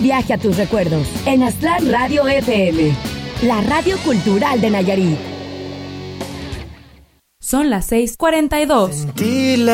viaje a tus recuerdos en Aztlán Radio FM, la radio cultural de Nayarit. Son las 6:42.